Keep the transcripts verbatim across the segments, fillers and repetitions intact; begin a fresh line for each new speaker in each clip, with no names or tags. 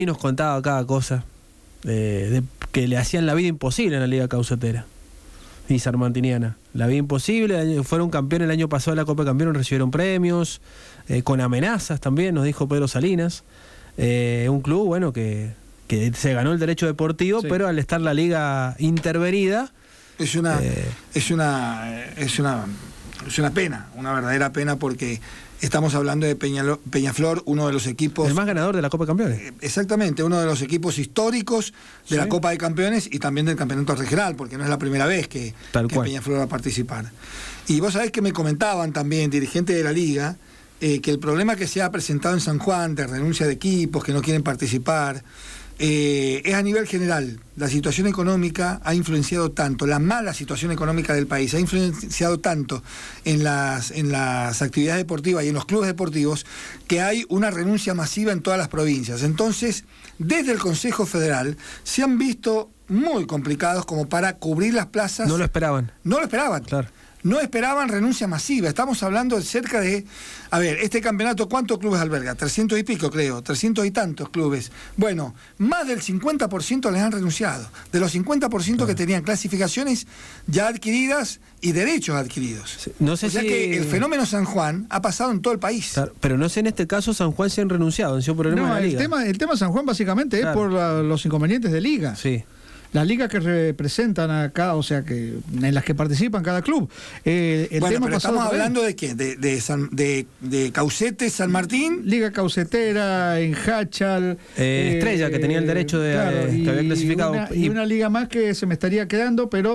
Y nos contaba cada cosa eh, de, que le hacían la vida imposible en la Liga Caucetera y Sarmantiniana. La vida imposible, fueron campeones el año pasado de la Copa de Campeones, recibieron premios, eh, con amenazas también, nos dijo Pedro Salinas. Eh, un club, bueno, que, que se ganó el derecho deportivo, sí, pero al estar la liga intervenida...
Es una, eh, es una, es una, es una pena, una verdadera pena, porque... Estamos hablando de Peñalo, Peñaflor, uno de los equipos...
El más ganador de la Copa de Campeones.
Exactamente, uno de los equipos históricos de sí. la Copa de Campeones y también del campeonato regional, porque no es la primera vez que, que Peñaflor va a participar. Y vos sabés que me comentaban también, dirigentes de la Liga, eh, que el problema que se ha presentado en San Juan, de renuncia de equipos que no quieren participar, eh, es a nivel general. La situación económica ha influenciado tanto, la mala situación económica del país ha influenciado tanto en las, en las actividades deportivas y en los clubes deportivos, que hay una renuncia masiva en todas las provincias. Entonces, desde el Consejo Federal se han visto muy complicados como para cubrir las plazas.
No lo esperaban.
No lo esperaban.
Claro.
No esperaban renuncia masiva. Estamos hablando de cerca de... A ver, este campeonato, ¿cuántos clubes alberga? trescientos y pico, creo. trescientos y tantos clubes. Bueno, más del cincuenta por ciento les han renunciado. De los cincuenta por ciento claro. que tenían clasificaciones ya adquiridas y derechos adquiridos. Sí, no sé o sea si... que el fenómeno San Juan ha pasado en todo el país.
Claro, pero no sé en este caso San Juan se han renunciado. Han sido problemas
no,
de la
el
liga.
tema, el tema San Juan básicamente claro. es por la, los inconvenientes de liga.
Sí.
Las ligas que representan acá, o sea, que en las que participan cada club. Eh, el
bueno,
tema
pero estamos hablando de qué, de, de, San, de, de Caucete, San Martín.
Liga Caucetera, en Hachal.
Eh, Estrella, eh, que tenía el derecho de
claro,
eh,
y,
que había clasificado.
Una, y una liga más que se me estaría quedando, pero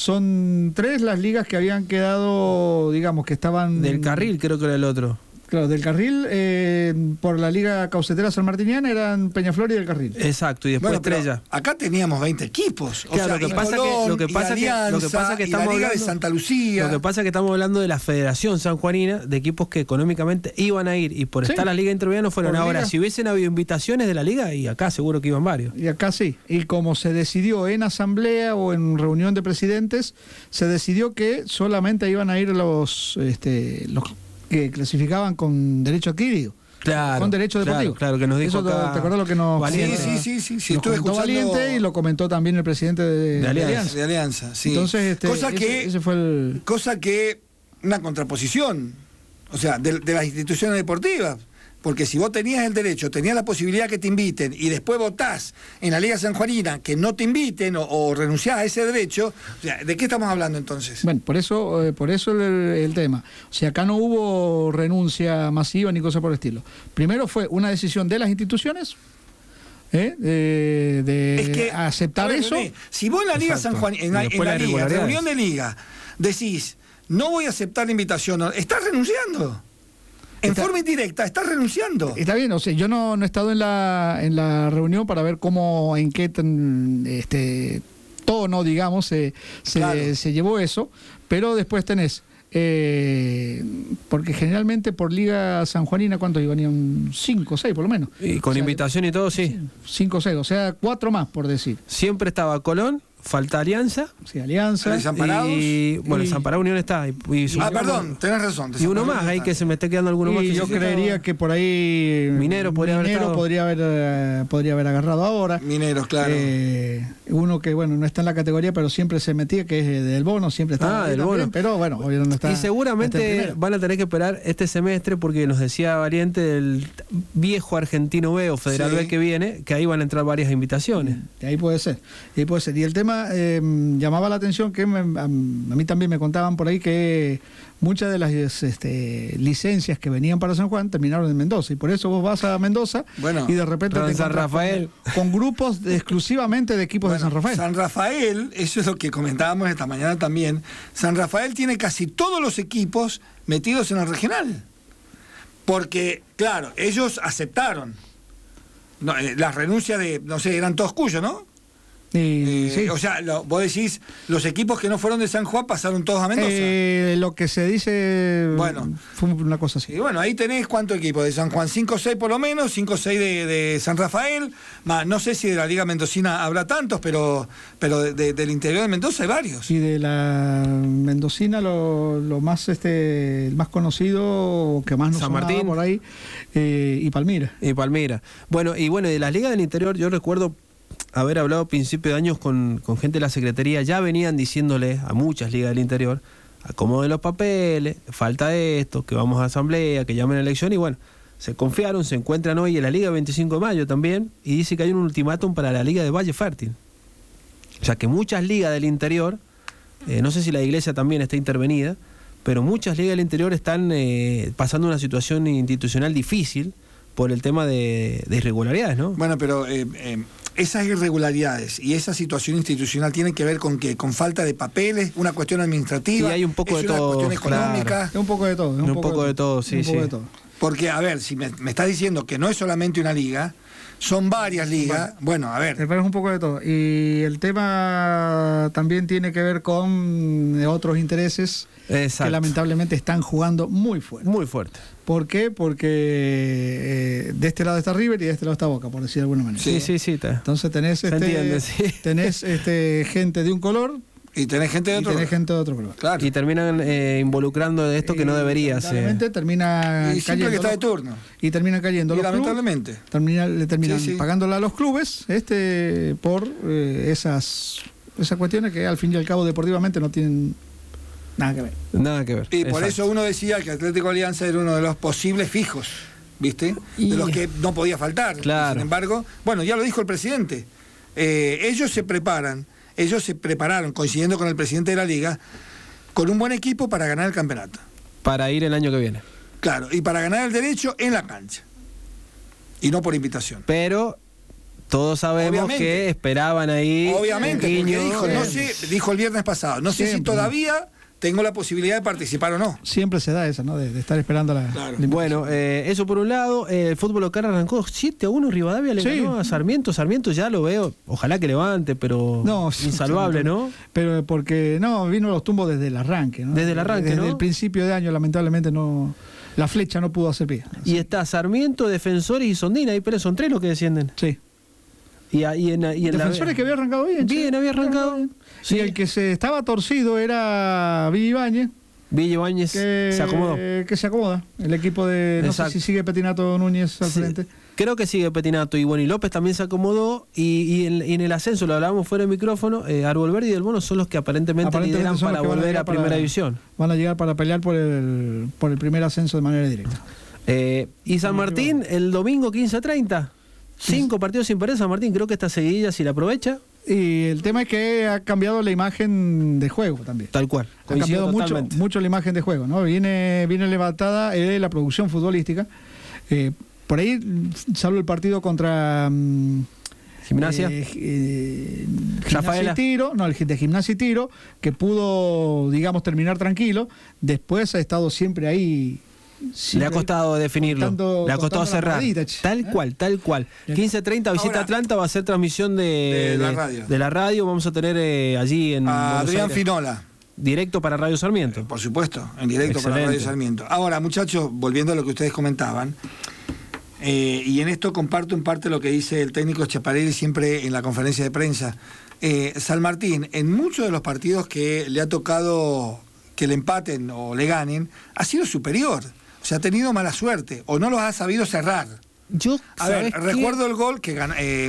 son tres las ligas que habían quedado, digamos, que estaban...
Del Carril, creo que era el otro.
Claro, del Carril, eh, por la Liga Caucetera Sanmartiniana eran Peñaflor y del Carril.
Exacto, y después
bueno,
Estrella.
Acá teníamos veinte equipos.
Claro,
o sea,
lo que pasa
Colón,
que lo que pasa
Alianza,
que lo que pasa que estamos
y la Liga
hablando
de Santa Lucía.
Lo que pasa que estamos hablando de la Federación Sanjuanina, de equipos que económicamente iban a ir y por
sí.
estar la Liga intervenida no fueron.
Por
Ahora,
liga.
si hubiesen habido invitaciones de la Liga, y acá seguro que iban varios.
Y acá sí. Y como se decidió en asamblea o en reunión de presidentes, se decidió que solamente iban a ir los este, los que clasificaban con derecho adquirido.
Claro,
con derecho
claro,
deportivo.
Claro, que nos dijo
Eso,
acá
¿te acuerdas lo que nos
Valiente? Sí, sí, sí, sí, sí
nos
estuve
comentó
escuchando...
Valiente y lo comentó también el presidente de,
de Alianza.
De Alianza,
de Alianza sí.
Entonces, este,
cosa
ese,
que,
ese fue el...
cosa que una contraposición, o sea, de, de las instituciones deportivas. Porque si vos tenías el derecho, tenías la posibilidad que te inviten y después votás en la Liga Sanjuanina que no te inviten o, o renunciás a ese derecho, o sea, ¿de qué estamos hablando entonces?
Bueno, por eso, eh, por eso el, el tema. O sea, acá no hubo renuncia masiva ni cosa por el estilo. Primero fue una decisión de las instituciones ¿eh? de, de
es que,
aceptar
ver,
eso.
René, si vos en la Liga Sanjuanina, en, en la, la Liga, reunión de Liga, decís, no voy a aceptar la invitación, estás renunciando. En está, forma indirecta, estás renunciando.
Está bien, o sea, yo no, no he estado en la en la reunión para ver cómo, en qué ten, este tono, digamos, se, se, claro. se llevó eso, pero después tenés, eh, porque generalmente por Liga Sanjuanina, ¿cuántos iban? Iban cinco o seis por lo menos.
Y con o sea, invitación y todo, sí.
Cinco o seis, o sea, cuatro más, por decir.
Siempre estaba Colón, falta Alianza.
Sí, Alianza.
Desamparados.
Y bueno, y... Desamparado Unión está. Y, y
ah, perdón, tenés razón.
Y uno más, ahí que se me está quedando alguno
y
más. Que
yo creería que por ahí.
Minero podría
Minero
haber estado.
podría haber, uh, podría haber agarrado ahora.
Mineros, claro.
Eh, uno que, bueno, no está en la categoría, pero siempre se metía, que es del Bono, siempre está.
Ah, del
también,
Bono.
Pero bueno, obviamente no está.
Y seguramente
está
van a tener que esperar este semestre, porque nos decía Valiente del viejo Argentino B o Federal sí. B que viene, que ahí van a entrar varias invitaciones.
Sí, ahí puede ser. Ahí puede ser. Y el tema. Eh, llamaba la atención que me, a, a mí también me contaban por ahí que muchas de las este, licencias que venían para San Juan terminaron en Mendoza, y por eso vos vas a Mendoza
bueno,
y de repente te
San Rafael
con, con grupos de, exclusivamente de equipos bueno, de San Rafael.
San Rafael, eso es lo que comentábamos esta mañana también, San Rafael tiene casi todos los equipos metidos en el regional, porque claro, ellos aceptaron no, eh, las renuncias de, no sé, eran todos cuyos, ¿no? Eh, sí. O sea, lo, vos decís, los equipos que no fueron de San Juan pasaron todos a Mendoza.
Eh, lo que se dice,
bueno,
fue una cosa así.
Y bueno, ahí tenés cuántos equipos de San Juan, cinco o seis por lo menos, cinco o seis de, de San Rafael, más, no sé si de la Liga Mendocina habrá tantos, pero, pero de, de, del interior de Mendoza hay varios.
Y de la Mendocina lo, lo más este el más conocido, que más nos
San
sonaba
Martín
por ahí, eh, y Palmira.
Y Palmira. Bueno, y bueno, de las ligas del interior yo recuerdo haber hablado a principios de años con, con gente de la Secretaría, ya venían diciéndole a muchas ligas del interior, acomoden los papeles, falta esto, que vamos a asamblea, que llamen a elección, y bueno, se confiaron, se encuentran hoy en la Liga veinticinco de mayo también, y dice que hay un ultimátum para la Liga de Valle Fértil. O sea que muchas ligas del interior, eh, no sé si la iglesia también está intervenida, pero muchas ligas del interior están eh, pasando una situación institucional difícil por el tema de, de irregularidades, ¿no?
Bueno, pero eh, eh, esas irregularidades y esa situación institucional tienen que ver con qué, con falta de papeles, una cuestión administrativa,
y hay un poco
es
de
una
todo,
cuestión económica.
Claro.
Es un poco de todo. Es
un, un poco, poco de, de todo, sí, sí.
De todo.
Porque, a ver, si me, me estás diciendo que no es solamente una liga, son varias ligas, bueno, a ver.
Es un poco de todo. Y el tema también tiene que ver con otros intereses. Exacto. Que lamentablemente están jugando muy fuerte.
Muy fuerte.
¿Por qué? Porque eh, de este lado está River y de este lado está Boca, por decir de alguna manera.
Sí, sí, sí. Está.
Entonces tenés, este,
entiende, sí.
tenés este, gente de un color.
Y tenés gente de otro
y tenés gente de otro color.
Claro. Y terminan eh, involucrando de esto que no debería ser.
Lamentablemente termina
y siempre que está de turno.
Y terminan cayendo
y
los
lamentablemente.
clubes. Termina, le terminan
sí, sí.
pagándola a los clubes este por eh, esas, esas cuestiones que al fin y al cabo deportivamente no tienen nada que ver.
Nada que ver.
Y
Exacto.
por eso uno decía que Atlético Alianza era uno de los posibles fijos, ¿viste?
Y...
de los que no podía faltar.
Claro.
Sin embargo, bueno, ya lo dijo el presidente. Eh, ellos se preparan. Ellos se prepararon, coincidiendo con el presidente de la liga, con un buen equipo para ganar el campeonato.
Para ir el año que viene.
Claro, y para ganar el derecho en la cancha. Y no por invitación.
Pero todos sabemos Obviamente. que esperaban ahí.
Obviamente, porque dijo, no sé, dijo el viernes pasado, no sé Siempre. si todavía tengo la posibilidad de participar o no.
Siempre se da eso, ¿no? De, de estar esperando la...
Claro.
la
bueno, eh, eso por un lado. Eh, el fútbol local arrancó siete a uno, Rivadavia le sí. ganó a Sarmiento. Sarmiento ya lo veo, ojalá que levante, pero
no,
insalvable,
sí,
¿no?
Pero porque, no, vino los tumbos desde el arranque, ¿no?
Desde el arranque,
Desde
¿no?
el principio de año, lamentablemente, no... La flecha no pudo hacer pie.
Y está Sarmiento, Defensores y Sondina, ahí pero son tres los que descienden.
Sí.
Y, y en, y en
Defensores
la...
que había arrancado bien.
Bien, che. había arrancado. Bien.
Sí, y el que se estaba torcido era Villa Ibáñez.
Villa Ibáñez
que,
se acomodó.
Que se acomoda. El equipo de... No Exacto. sé si sigue Petinato Núñez al sí. frente.
Creo que sigue Petinato. Y bueno, y López también se acomodó. Y, y, en, y en el ascenso, lo hablábamos fuera de micrófono, eh, Árbol Verde y Del Bono son los que aparentemente, aparentemente lideran para volver a, a Primera para, División.
Van a llegar para pelear por el, por el primer ascenso de manera directa.
Eh, y San Martín, el domingo quince a treinta. Cinco sí. partidos sin perder San Martín. Creo que esta seguidilla, si la aprovecha...
Y el tema es que ha cambiado la imagen de juego también.
Tal cual.
Ha cambiado mucho, mucho la imagen de juego, ¿no? Viene, viene levantada eh, la producción futbolística. Eh, por ahí, salvo el partido contra um,
Gimnasia.
Eh, eh, Gimnasia y Tiro, no, el de Gimnasia y Tiro, que pudo, digamos, terminar tranquilo. Después ha estado siempre ahí.
Sí, le ha costado definirlo, contando, le ha costado cerrar. Radita, tal ¿eh? cual, tal cual. quince treinta, visita Ahora, Atlanta, va a ser transmisión de,
de,
de,
la radio.
de la radio. Vamos a tener eh, allí en.
A Adrián Finola.
Directo para Radio Sarmiento.
Eh, por supuesto, en directo Excelente. para Radio Sarmiento. Ahora, muchachos, volviendo a lo que ustedes comentaban, eh, y en esto comparto en parte lo que dice el técnico Chaparelli siempre en la conferencia de prensa. Eh, San Martín, en muchos de los partidos que le ha tocado que le empaten o le ganen, ha sido superior. O sea, ha tenido mala suerte o no los ha sabido cerrar.
Yo,
a ver, qué? recuerdo el gol que, eh,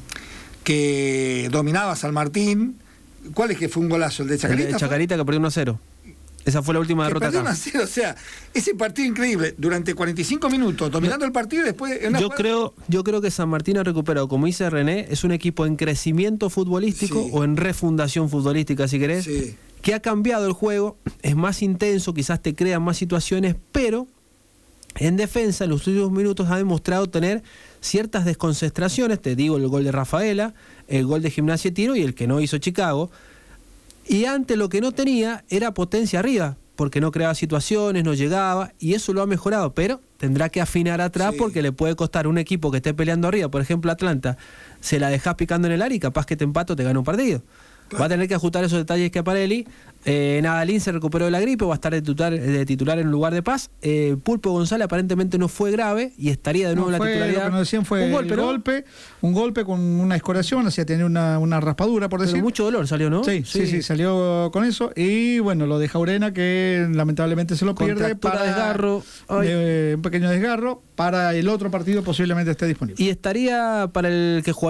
que dominaba San Martín. ¿Cuál es que fue un golazo? ¿El de Chacarita?
El de Chacarita que perdió uno a cero. Esa fue la última derrota acá.
uno a cero, o sea, ese partido increíble, durante cuarenta y cinco minutos, dominando el partido y después...
Yo jugada... creo, yo creo que San Martín ha recuperado, como dice René, es un equipo en crecimiento futbolístico sí. o en refundación futbolística, si querés,
sí.
que ha cambiado el juego, es más intenso, quizás te crean más situaciones, pero... En defensa, en los últimos minutos ha demostrado tener ciertas desconcentraciones, te digo el gol de Rafaela, el gol de Gimnasia y Tiro y el que no hizo Chicago. Y antes lo que no tenía era potencia arriba, porque no creaba situaciones, no llegaba, y eso lo ha mejorado, pero tendrá que afinar atrás, sí, porque le puede costar un equipo que esté peleando arriba, por ejemplo Atlanta, se la dejás picando en el área y capaz que te empato te gana un partido. Va a tener que ajustar esos detalles Schiaparelli. Eh, Nadalín se recuperó de la gripe, va a estar de titular, de titular en lugar de Paz. Eh, Pulpo González aparentemente no fue grave y estaría de nuevo
no,
en la
fue,
titularidad.
Lo que nos decían fue un golpe, ¿no? golpe, un golpe con una escoración, o sea, tenía una, una raspadura, por decir.
Pero mucho dolor salió, ¿no?
Sí, sí, sí, sí, salió con eso. Y bueno, lo de Jaurena, que lamentablemente se lo pierde para
desgarro.
De, un pequeño desgarro. Para el otro partido posiblemente esté disponible.
Y estaría para el que jugaría